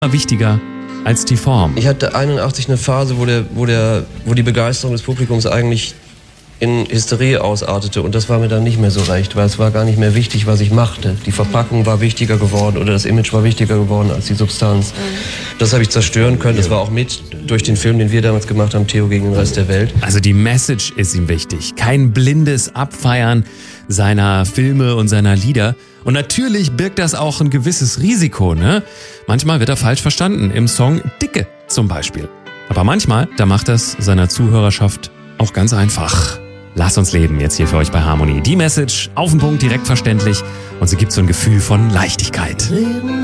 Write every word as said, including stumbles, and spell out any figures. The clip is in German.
wichtiger als die Form. Ich hatte einundachtzig eine Phase, wo, der, wo, der, wo die Begeisterung des Publikums eigentlich in Hysterie ausartete, und das war mir dann nicht mehr so recht, weil es war gar nicht mehr wichtig, was ich machte. Die Verpackung war wichtiger geworden oder das Image war wichtiger geworden als die Substanz. Das habe ich zerstören können. Das war auch mit durch den Film, den wir damals gemacht haben, Theo gegen den Rest der Welt. Also die Message ist ihm wichtig. Kein blindes Abfeiern seiner Filme und seiner Lieder. Und natürlich birgt das auch ein gewisses Risiko, ne? Manchmal wird er falsch verstanden, im Song Dicke zum Beispiel. Aber manchmal, da macht das seiner Zuhörerschaft auch ganz einfach. Lass uns leben, jetzt hier für euch bei Harmonie. Die Message auf den Punkt, direkt verständlich, und sie gibt so ein Gefühl von Leichtigkeit.